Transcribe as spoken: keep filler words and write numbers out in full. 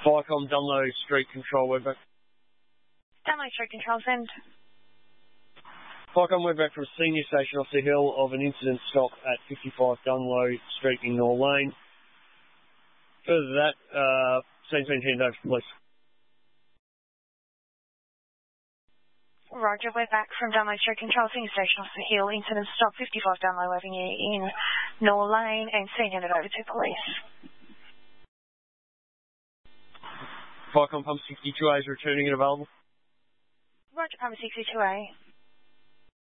Firecom Dunlow Street Control, we're back. Dunlow Street Control, send. Firecom, we're back from Senior Station Officer Hill of an incident stop at fifty-five Dunlow Street in Nor Lane. Further to that, uh, scene's been handed over to police. Roger, we're back from Dunlow Street Control, Senior Station Officer Hill, incident stop fifty-five Dunlow Avenue in Nor Lane, and scene handed over to police. Firecom Pump sixty-two A is returning and available. Roger, Pump sixty-two A.